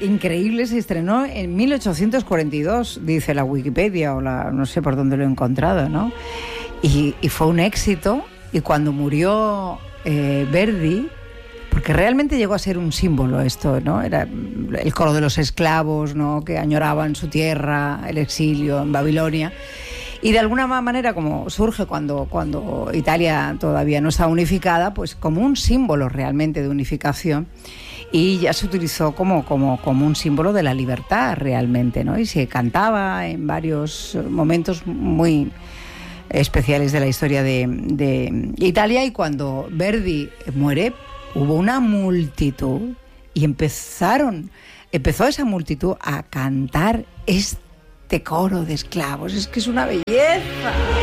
increíble, se estrenó en 1842, dice la Wikipedia, no sé por dónde lo he encontrado, ¿no? Y fue un éxito, y cuando murió Verdi, porque realmente llegó a ser un símbolo esto, ¿no? Era el coro de los esclavos, ¿no? Que añoraban su tierra, el exilio en Babilonia. Y de alguna manera, como surge cuando Italia todavía no estaba unificada, pues como un símbolo realmente de unificación, y ya se utilizó como un símbolo de la libertad realmente, ¿no? Y se cantaba en varios momentos muy especiales de la historia de Italia, y cuando Verdi muere, hubo una multitud y empezó esa multitud a cantar este coro de esclavos. Es que es una belleza.